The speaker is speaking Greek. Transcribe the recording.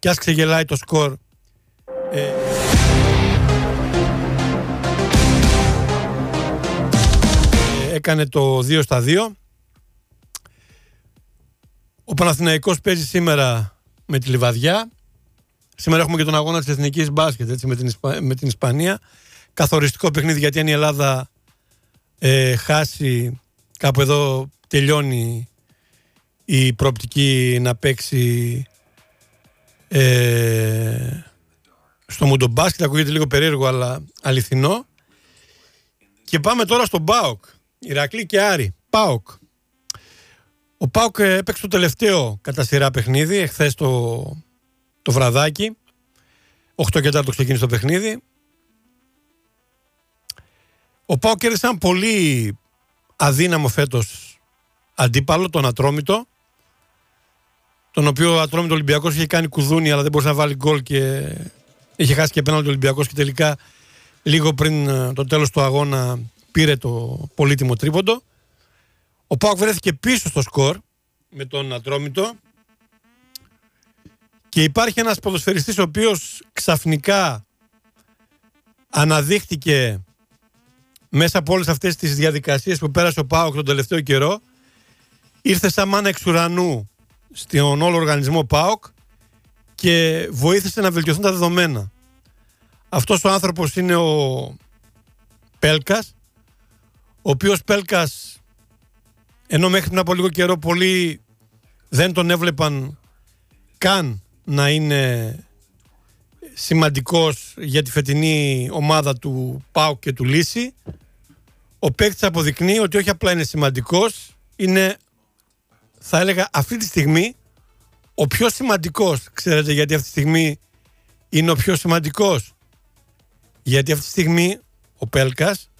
κι ας ξεγελάει το σκορ, έκανε το 2-2. Ο Παναθηναϊκός παίζει σήμερα με τη Λιβαδιά. Σήμερα έχουμε και τον αγώνα της Εθνικής Μπάσκετ, έτσι, με την Ισπανία. Καθοριστικό παιχνίδι, γιατί αν η Ελλάδα χάσει, κάπου εδώ τελειώνει η προοπτική να παίξει στο Μουντομπάσκετ. Ακούγεται λίγο περίεργο, αλλά αληθινό. Και πάμε τώρα στον ΠΑΟΚ. Ηρακλή και Άρη. ΠΑΟΚ. Ο ΠΑΟΚ έπαιξε το τελευταίο κατά σειρά παιχνίδι εχθές το βραδάκι. 8:15 ξεκίνησε το παιχνίδι. Ο ΠΑΟΚ κέρδισε έναν πολύ αδύναμο φέτος αντίπαλο, τον Ατρόμητο, τον οποίο ο Ατρόμητο Ολυμπιακός είχε κάνει κουδούνι, αλλά δεν μπορούσε να βάλει γκολ και είχε χάσει και πέναλτι ο Ολυμπιακός, και τελικά λίγο πριν το τέλος του αγώνα πήρε το πολύτιμο τρίποντο. Ο ΠΑΟΚ βρέθηκε πίσω στο σκορ με τον Ατρόμητο και υπάρχει ένας ποδοσφαιριστής ο οποίος ξαφνικά αναδείχτηκε μέσα από όλες αυτές τις διαδικασίες που πέρασε ο ΠΑΟΚ τον τελευταίο καιρό. Ήρθε σαν μάνα εξ ουρανού στον όλο οργανισμό ΠΑΟΚ και βοήθησε να βελτιωθούν τα δεδομένα. Αυτός ο άνθρωπος είναι ο Πέλκας, ο οποίος Πέλκας, ενώ μέχρι πριν από λίγο καιρό πολλοί δεν τον έβλεπαν καν να είναι σημαντικός για τη φετινή ομάδα του ΠΑΟΚ και του Λύση, ο παίκτης αποδεικνύει ότι όχι απλά είναι σημαντικός, είναι, θα έλεγα αυτή τη στιγμή, ο πιο σημαντικός. Ξέρετε γιατί αυτή τη στιγμή είναι ο πιο σημαντικός? Γιατί αυτή τη στιγμή ο Πέλκας